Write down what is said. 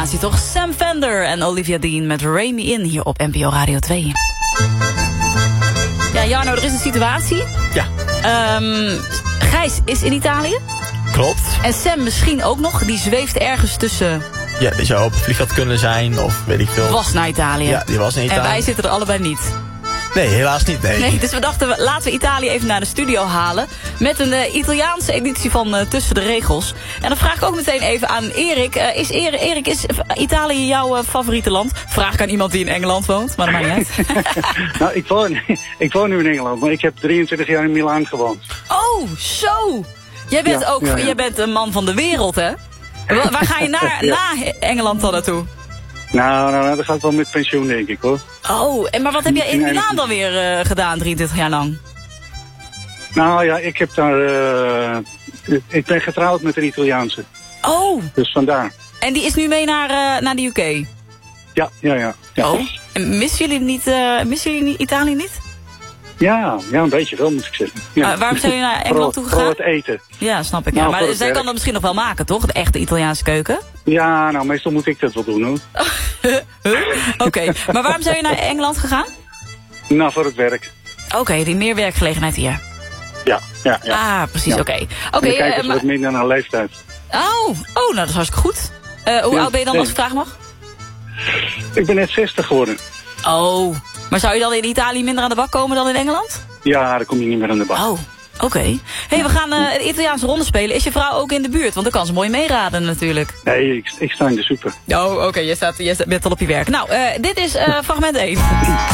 combinatie toch? Sam Fender en Olivia Dean met Ray Me In hier op NPO Radio 2. Ja, Jarno, er is een situatie. Ja. Gijs is in Italië. Klopt. En Sam misschien ook nog. Die zweeft ergens tussen... Ja, die zou op het vliegveld kunnen zijn of weet ik veel. Was naar Italië. Ja, die was in Italië. En wij zitten er allebei niet. Nee, helaas niet, nee. Nee, dus we dachten, laten we Italië even naar de studio halen. Met een Italiaanse editie van Tussen de Regels. En dan vraag ik ook meteen even aan Erik. Erik, is Italië jouw favoriete land? Vraag ik aan iemand die in Engeland woont, maar dat maakt niet uit. Nou, ik woon nu in Engeland, maar ik heb 23 jaar in Milaan gewoond. Oh, zo! Jij bent jij bent een man van de wereld, hè? Waar ga je na Engeland dan naartoe? Nou, dat gaat wel met pensioen, denk ik, hoor. Oh, maar wat heb jij in Milaan dan weer gedaan, 23 jaar lang? Nou ja, ik heb daar... ik ben getrouwd met een Italiaanse. Oh! Dus vandaar. En die is nu mee naar de UK? Ja. Oh, en missen jullie niet Italië niet? Ja, een beetje wel, moet ik zeggen. Ja. Waarom zijn jullie naar Engeland toe gegaan? Voor het eten. Ja, snap ik. Nou, maar zij kan dat misschien nog wel maken, toch? De echte Italiaanse keuken? Ja, nou, meestal moet ik dat wel doen, hoor. Oké, maar waarom zijn jullie naar Engeland gegaan? Nou, voor het werk. Oké, die meer werkgelegenheid hier. Ja. Ah, precies, ja. oké. Kijk eens wat minder naar leeftijd. Oh, nou, dat is hartstikke goed. Hoe oud ben je dan, als ik vraag mag? Ik ben net 60 geworden. Oh, maar zou je dan in Italië minder aan de bak komen dan in Engeland? Ja, dan kom je niet meer aan de bak. Oh, oké. Hey, we gaan een Italiaanse ronde spelen. Is je vrouw ook in de buurt? Want dan kan ze mooi meeraden natuurlijk. Nee, ik sta in de super. Oh, oké, je bent al op je werk. Nou, dit is fragment 1.